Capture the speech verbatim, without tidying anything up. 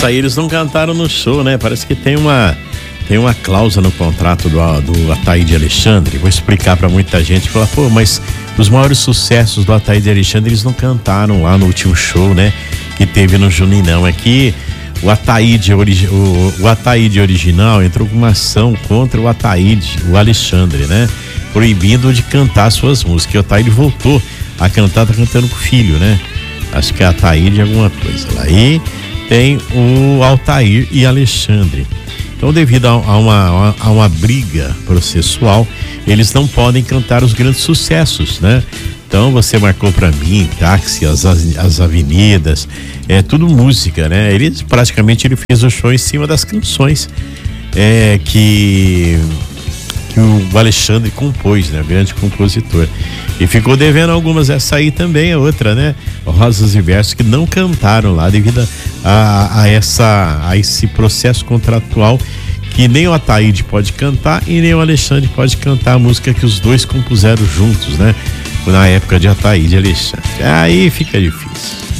Essa aí eles não cantaram no show, né? Parece que tem uma tem uma cláusula no contrato do, do Ataíde Alexandre. Vou explicar pra muita gente. Falar, pô, mas os maiores sucessos do Ataíde Alexandre eles não cantaram lá no último show, né? Que teve no Juninão. É que o Ataíde, origi, o, o Ataíde original entrou com uma ação contra o Ataíde, o Alexandre, né? Proibindo de cantar suas músicas. E o Ataíde voltou a cantar, tá cantando com o filho, né? Acho que é Ataíde alguma coisa lá. E tem o Altair e Alexandre. Então, devido a uma, a uma briga processual, eles não podem cantar os grandes sucessos, né? Então, você marcou pra mim, táxi, as, as avenidas, é tudo música, né? Ele praticamente ele fez o show em cima das canções é, que, que o Alexandre compôs, né? O grande compositor. E ficou devendo algumas, essa aí também é outra, né? Rosas e Versos, que não cantaram lá devido a, a, essa, a esse processo contratual que nem o Ataíde pode cantar e nem o Alexandre pode cantar a música que os dois compuseram juntos, né? Na época de Ataíde e Alexandre. Aí fica difícil.